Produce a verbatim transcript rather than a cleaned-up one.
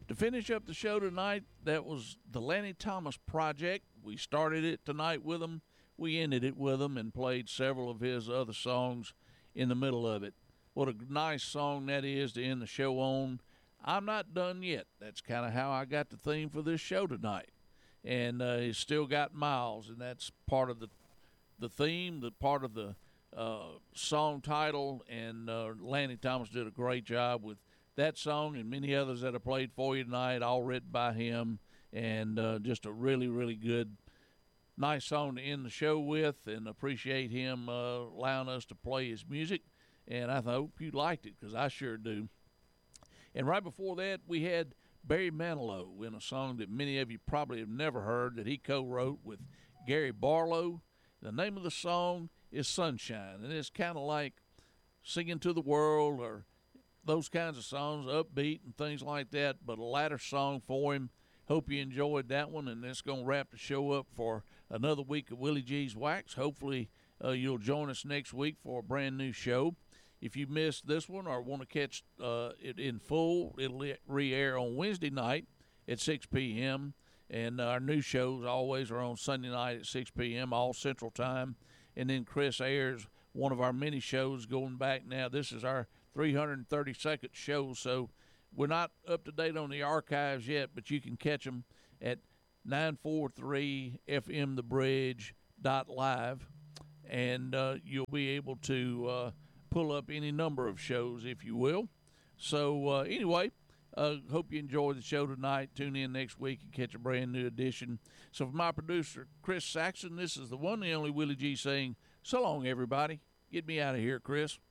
To finish up the show tonight, that was the Lanny Thomas Project. We started it tonight with him. We ended it with him and played several of his other songs in the middle of it. What a nice song that is to end the show on. I'm not done yet. That's kind of how I got the theme for this show tonight. And uh, he's still got miles, and that's part of the the theme, the part of the uh, song title. And uh, Lanny Thomas did a great job with that song and many others that I played for you tonight, all written by him. And uh, just a really, really good, nice song to end the show with, and appreciate him uh, allowing us to play his music. And I hope you liked it, because I sure do. And right before that, we had Barry Manilow in a song that many of you probably have never heard, that he co-wrote with Gary Barlow. The name of the song is Sunshine, and it's kind of like Singing to the World or those kinds of songs, upbeat and things like that, but a lighter song for him. Hope you enjoyed that one, and that's going to wrap the show up for another week of Willie G's Wax. Hopefully uh, you'll join us next week for a brand new show. If you missed this one or want to catch uh, it in full, it'll re-air on Wednesday night at six p.m., and our new shows always are on Sunday night at six p.m., all Central Time. And then Chris airs one of our mini shows going back now. This is our three hundred thirty-second show, so we're not up to date on the archives yet, but you can catch them at nine forty-three F M the bridge dot live, and uh, you'll be able to uh, pull up any number of shows, if you will. So uh, anyway, uh, hope you enjoyed the show tonight. Tune in next week and catch a brand new edition. So for my producer, Chris Saxon, this is the one and only Willie G saying, so long, everybody. Get me out of here, Chris.